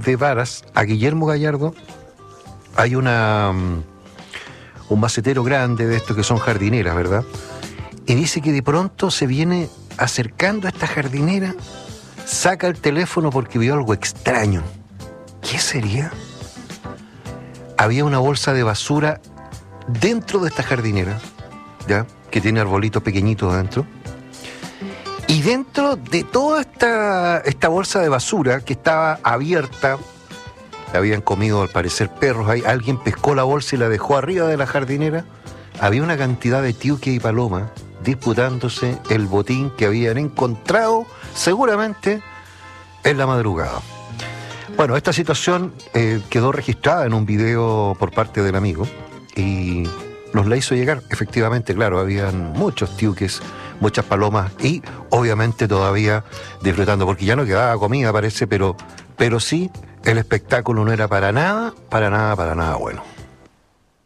de varas a Guillermo Gallardo, hay un macetero grande de estos que son jardineras, ¿verdad? Y dice que de pronto se viene acercando a esta jardinera, saca el teléfono porque vio algo extraño. ¿Qué sería? Había una bolsa de basura dentro de esta jardinera, ¿ya? Que tiene arbolitos pequeñitos adentro. Y dentro de toda esta bolsa de basura que estaba abierta, habían comido al parecer perros ahí, alguien pescó la bolsa y la dejó arriba de la jardinera, había una cantidad de tiuques y palomas disputándose el botín que habían encontrado seguramente en la madrugada. Bueno, esta situación quedó registrada en un video por parte del amigo y nos la hizo llegar. Efectivamente, claro, habían muchos tiuques, muchas palomas y obviamente todavía disfrutando, porque ya no quedaba comida parece, pero sí el espectáculo no era para nada bueno.